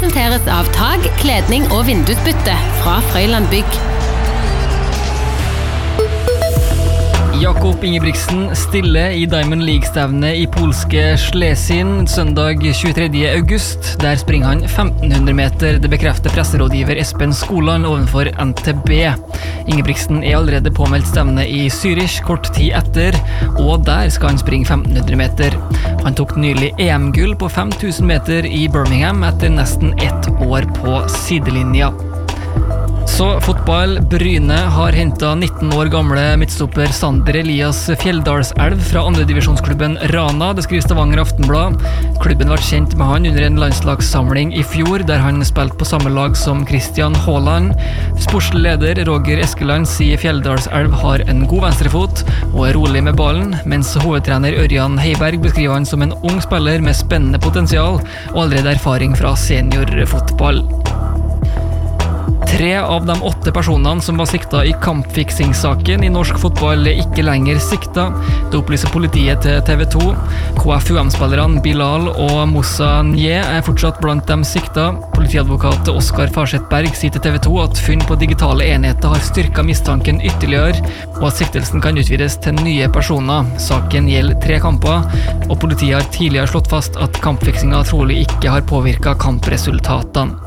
presenteres av tag, kledning og vindusbytte fra Frøyland Bygg. Jakob Ingebrigtsen stille i Diamond League-stevne i polske Schlesien søndag 23. august. Der springer han 1500 meter, det bekrefter presserådgiver Espen Skoland ovenfor NTB. Ingebrigtsen allerede påmeldt stevne i Zürich kort tid etter, og der skal han springe 1500 meter. Han tok nylig EM-gull på 5000 meter i Birmingham etter nesten ett år på sidelinja. Så fotball. Bryne har hentet 19 år gamle midtstopper Sander Elias Fjelldalselv fra andredivisjonsklubben Rana, det skriver Stavanger Aftenblad. Klubben ble kjent med han under en landslagssamling i fjor, der han spilte på samme lag som Christian Haaland. Sportslig leder Roger Eskeland sier Fjelldalselv har en god venstrefot og rolig med ballen, mens hovedtrener Ørjan Heiberg beskriver han som en ung spiller med spennende potensial og allerede erfaring fra seniorfotball. 3 av de 8 personene som var sikta i kampfiksing-saken i norsk fotball ikke lenger sikta. Det opplyser politiet til TV 2. KFUM-spillerne Bilal og Moussa Nye fortsatt blant dem sikta. Politiadvokat Oskar Farseth Berg sier til TV 2 at funn på digitale enheter har styrket mistanken ytterligere, og at siktelsen kan utvides til nye personer. Saken gjelder 3 kamper, og politiet har tidligere slått fast at kampfiksinga trolig ikke har påvirket kampresultatene.